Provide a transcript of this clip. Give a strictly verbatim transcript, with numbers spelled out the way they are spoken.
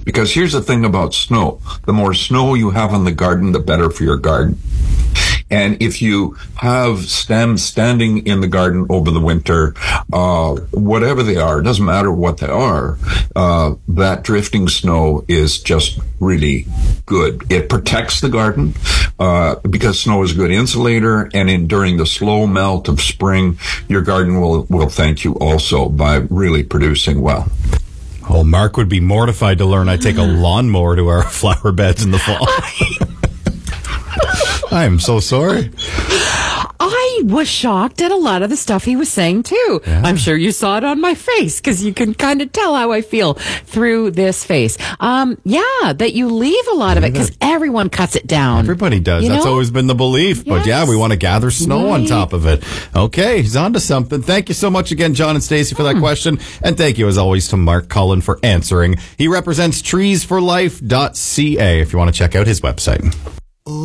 Because here's the thing about snow. The more snow you have in the garden, the better for your garden. And if you have stems standing in the garden over the winter, uh, whatever they are, it doesn't matter what they are, uh, that drifting snow is just really good. It protects the garden, uh, because snow is a good insulator, and in during the slow melt of spring, your garden will, will thank you also by really producing well. Oh, Mark would be mortified to learn I take a lawnmower to our flower beds in the fall. I am so sorry. I was shocked at a lot of the stuff he was saying, too. Yeah. I'm sure you saw it on my face, because you can kind of tell how I feel through this face. Um, yeah, that you leave a lot of it, because everyone cuts it down. Everybody does. You That's know? always been the belief. Yes. But yeah, we want to gather snow right. on top of it. Okay, he's on to something. Thank you so much again, John and Stacey, for that mm. question. And thank you, as always, to Mark Cullen for answering. He represents trees for life dot c a if you want to check out his website.